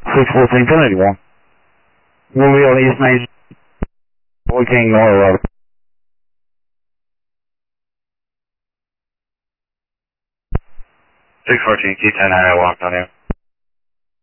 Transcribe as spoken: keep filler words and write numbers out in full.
six fourteen, ten eighty-one. We'll be on East Main. We can't ignore it. six fourteen, Key ten, I walked on you.